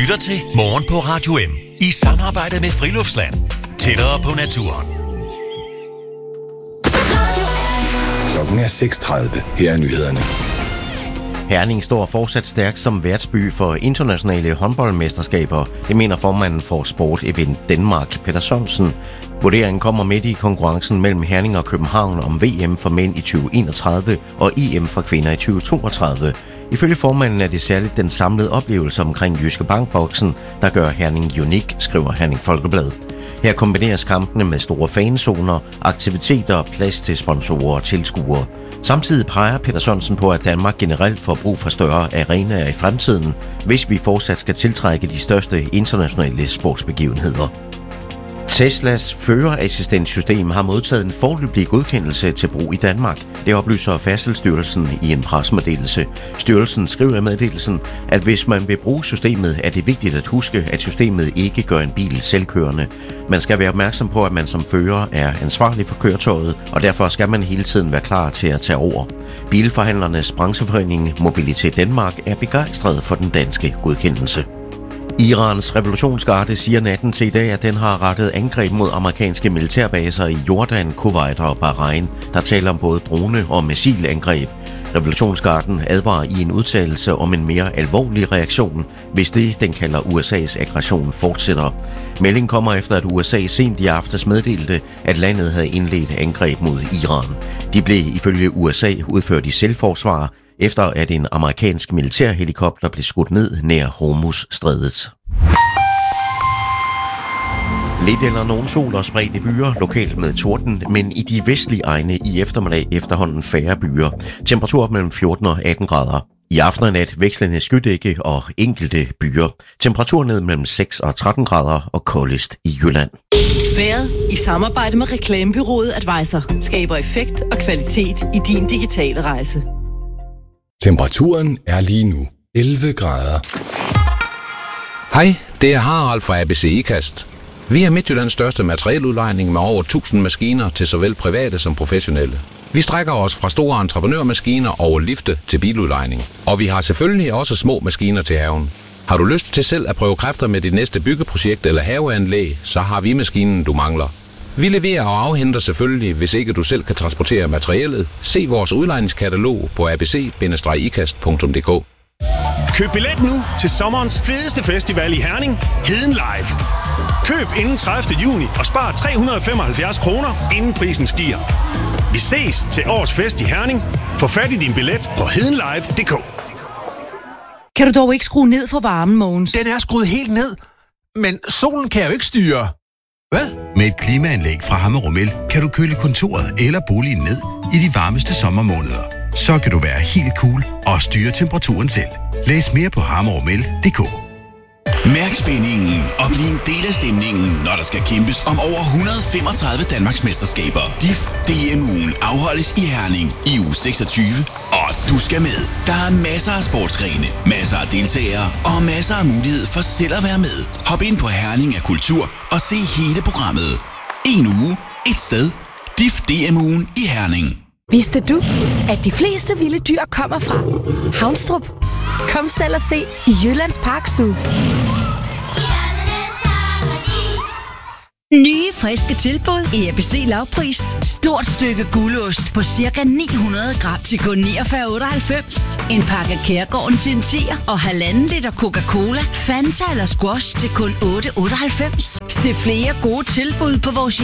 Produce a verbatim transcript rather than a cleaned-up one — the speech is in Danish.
lytter til Morgen på Radio M i samarbejde med Friluftsland. Tættere på naturen. Klokken er seks tredive. Her er nyhederne. Herning står fortsat stærkt som værtsby for internationale håndboldmesterskaber. Det mener formanden for Sport Event Danmark, Peter Sørensen. Vurderingen kommer midt i konkurrencen mellem Herning og København om V M for mænd i tyve enogtredive og E M for kvinder i tyve toogtredive. Ifølge formanden er det særligt den samlede oplevelse omkring Jyske Bank-boksen, der gør Herning unik, skriver Herning Folkeblad. Her kombineres kampene med store fanzoner, aktiviteter og plads til sponsorer og tilskuere. Samtidig peger Peter Sørensen på, at Danmark generelt får brug for større arenaer i fremtiden, hvis vi fortsat skal tiltrække de største internationale sportsbegivenheder. Teslas førerassistentsystem har modtaget en foreløbig godkendelse til brug i Danmark. Det oplyser Færdselsstyrelsen i en pressemeddelelse. Styrelsen skriver i meddelelsen, at hvis man vil bruge systemet, er det vigtigt at huske, at systemet ikke gør en bil selvkørende. Man skal være opmærksom på, at man som fører er ansvarlig for køretøjet, og derfor skal man hele tiden være klar til at tage over. Bilforhandlernes brancheforening Mobilitet Danmark er begejstret for den danske godkendelse. Irans revolutionsgarde siger natten til i dag, at den har rettet angreb mod amerikanske militærbaser i Jordan, Kuwait og Bahrain, der taler om både drone- og missilangreb. Revolutionsgarden advarer i en udtalelse om en mere alvorlig reaktion, hvis det, den kalder U S A's aggression, fortsætter. Meldingen kommer efter, at U S A sent i aftes meddelte, at landet havde indledt angreb mod Iran. De blev ifølge U S A udført i selvforsvar, efter at en amerikansk militærhelikopter blev skudt ned nær Hormuz-strædet. Lidt eller nogen sol og spredte byer, lokalt med torden, men i de vestlige egne i eftermiddag efterhånden færre byer. Temperatur mellem fjorten og atten grader. I aften og nat vekslende skydække og enkelte byer. Temperatur ned mellem seks og tretten grader og koldest i Jylland. Været i samarbejde med reklamebureauet Advisor skaber effekt og kvalitet i din digitale rejse. Temperaturen er lige nu elleve grader. Hej, det er Harald fra A B C IKAST. Vi er Midtjyllands største materieludlejning med over tusind maskiner til såvel private som professionelle. Vi strækker os fra store entreprenørmaskiner over lifte til biludlejning. Og vi har selvfølgelig også små maskiner til haven. Har du lyst til selv at prøve kræfter med dit næste byggeprojekt eller haveanlæg, så har vi maskinen, du mangler. Vi leverer og afhenter selvfølgelig, hvis ikke du selv kan transportere materiellet. Se vores udlejningskatalog på a b c bindestreg ikast punktum d k. Køb billet nu til sommerens fedeste festival i Herning, Heden Live. Køb inden tredivte juni og spar tre hundrede og femoghalvfjerds kroner, inden prisen stiger. Vi ses til årets fest i Herning. Få fat i din billet på hedenlive punktum d k. Kan du dog ikke skrue ned for varmen, Mogens? Den er skruet helt ned, men solen kan jeg jo ikke styre. Hvad? Med et klimaanlæg fra Hammerum El kan du køle kontoret eller boligen ned i de varmeste sommermåneder. Så kan du være helt cool og styre temperaturen selv. Læs mere på hammerum el punktum d k. Mærk spændingen og bliv en del af stemningen, når der skal kæmpes om over et hundrede og femogtredive Danmarks mesterskaber. D I F D M-ugen afholdes i Herning i uge seksogtyve, og du skal med. Der er masser af sportsgrene, masser af deltagere og masser af mulighed for selv at være med. Hop ind på Herning af Kultur og se hele programmet. En uge, et sted. D I F D M-ugen i Herning. Vidste du, at de fleste vilde dyr kommer fra Havnstrup? Kom selv og se i Jyllands Park Zoo. Nye, friske tilbud i A B C lavpris. Stort stykke guldost på cirka ni hundrede gram til kun niogfyrre otteoghalvfems. En pakke Kærgården til en tier og halvanden liter Coca-Cola, Fanta eller Squash til kun otte otteoghalvfems. Se flere gode tilbud på vores